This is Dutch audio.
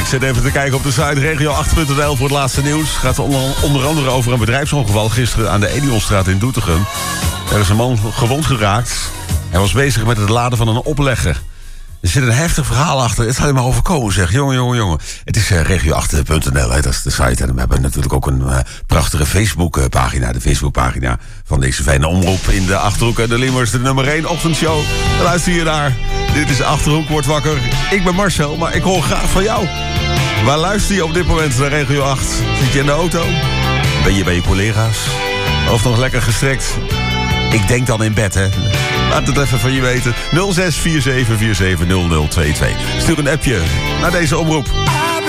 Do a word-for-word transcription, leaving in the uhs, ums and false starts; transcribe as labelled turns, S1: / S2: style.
S1: Ik zit even te kijken op de site regio acht punt n l voor het laatste nieuws. Het gaat onder, onder andere over een bedrijfsongeval gisteren aan de Edionstraat in Doetinchem. Er is een man gewond geraakt. Hij was bezig met het laden van een oplegger. Er zit een heftig verhaal achter. Het gaat hem maar overkomen, zeg. Jongen, jongen, jongen. Het is uh, regio acht punt n l, hè. Dat is de site. En we hebben natuurlijk ook een uh, prachtige Facebookpagina. De Facebookpagina van deze fijne omroep in de Achterhoek. En de Limmers, de nummer één ochtendshow. Luister je naar. Dit is Achterhoek wordt wakker. Ik ben Marcel, maar ik hoor graag van jou. Waar luister je op dit moment naar regio acht? Zit je in de auto? Ben je bij je collega's? Of nog lekker gestrekt? Ik denk dan in bed, hè. Laat het even van je weten. nul zes vier zeven vier zeven nul nul twee twee. Stuur een appje naar deze omroep.